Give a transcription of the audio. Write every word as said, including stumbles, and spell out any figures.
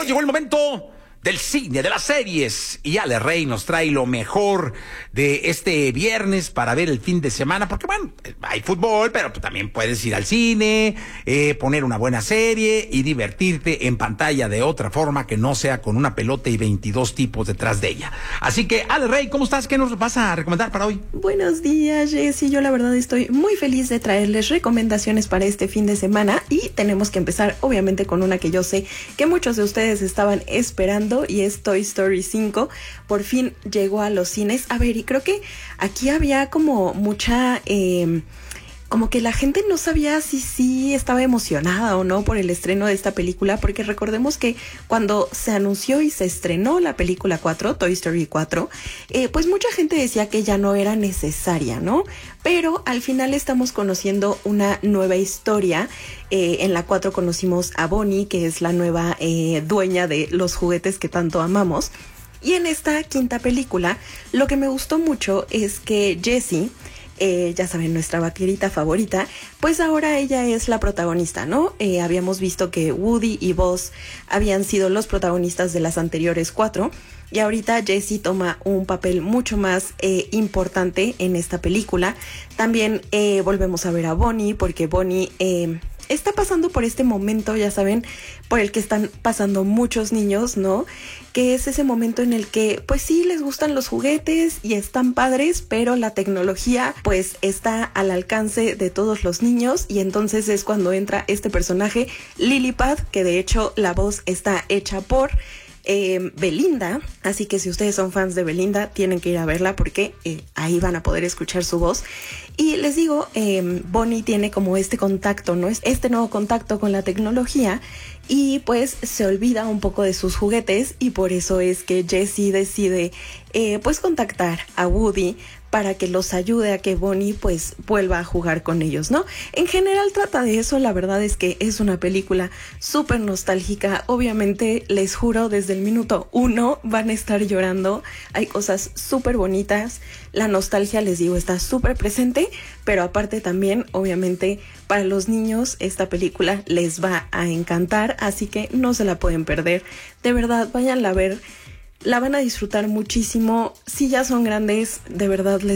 llegó el momento del cine, de las series. Y Ale Rey nos trae lo mejor de este viernes para ver el fin de semana. Porque, bueno, hay fútbol, pero tú también puedes ir al cine, eh, poner una buena serie y divertirte en pantalla de otra forma que no sea con una pelota y veintidós tipos detrás de ella. Así que, Ale Rey, ¿cómo estás? ¿Qué nos vas a recomendar para hoy? Buenos días, Jessy. Yo la verdad estoy muy feliz de traerles recomendaciones para este fin de semana. Y tenemos que empezar, obviamente, con una que yo sé que muchos de ustedes estaban esperando, y es Toy Story cinco. Por fin llegó a los cines. A ver, y creo que aquí había como mucha... Eh, como que la gente no sabía si sí estaba emocionada o no por el estreno de esta película, porque recordemos que cuando se anunció y se estrenó la película cuatro, Toy Story cuatro, eh, pues mucha gente decía que ya no era necesaria, ¿no? Pero al final estamos conociendo una nueva historia. Eh, en la cuatro conocimos a Bonnie, que es la nueva eh, dueña de los juguetes que tanto amamos. Y en esta quinta película, lo que me gustó mucho es que Jessie, Eh, ya saben, nuestra vaquerita favorita, pues ahora ella es la protagonista, ¿no? Eh, habíamos visto que Woody y Buzz habían sido los protagonistas de las anteriores cuatro, y ahorita Jessie toma un papel mucho más eh, importante en esta película. También eh, volvemos a ver a Bonnie, porque Bonnie... Eh, está pasando por este momento, ya saben, por el que están pasando muchos niños, ¿no? Que es ese momento en el que, pues sí, les gustan los juguetes y están padres, pero la tecnología, pues, está al alcance de todos los niños, y entonces es cuando entra este personaje, Lilliput, que de hecho la voz está hecha por... Eh, Belinda, así que si ustedes son fans de Belinda, tienen que ir a verla, porque eh, ahí van a poder escuchar su voz. Y les digo, eh, Bonnie tiene como este contacto, ¿no? Este nuevo contacto con la tecnología, y pues se olvida un poco de sus juguetes, y por eso es que Jessie decide eh, pues contactar a Woody para que los ayude a que Bonnie pues vuelva a jugar con ellos, ¿no? En general trata de eso. La verdad es que es una película súper nostálgica. Obviamente, les juro, desde el minuto uno van a estar llorando. Hay cosas súper bonitas. La nostalgia, les digo, está súper presente, pero aparte también, obviamente, para los niños esta película les va a encantar, así que no se la pueden perder. De verdad, váyanla a ver. La van a disfrutar muchísimo. Si ya son grandes, de verdad les